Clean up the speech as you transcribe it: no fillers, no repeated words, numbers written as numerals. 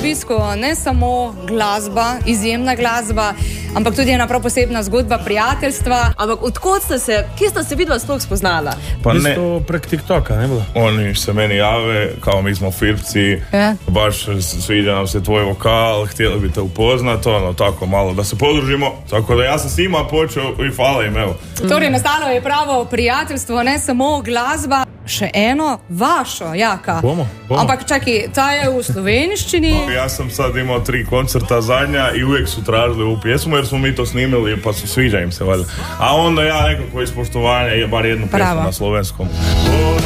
obisku ne samo glasba, izjemna glasba, ampak tudi ena prav posebna zgodba prijateljstva. Ampak kje sta se vidva sploh spoznala? Pa ne, To prek TikToka, ne bilo? oni se meni jave, kao mi smo Filipci, baš sviđa nam se tvoj vokal, htjeli bi te upoznati, tako malo da se podružimo, tako da ja sam s njima počeo i hvala im, evo. Torej, nastalo je pravo prijateljstvo, ne samo glasba, še eno vašo, Jaka. Bomo. Ampak čakaj, ta je v slovenščini. Ja sam sad imao 3 koncerta zadnja i uvijek su tražili ovu pjesmu jer smo mi to snimili pa sviđa im se valjda. A onda ja nekako iz poštovanja je bar jednu pjesmu na slovenskom.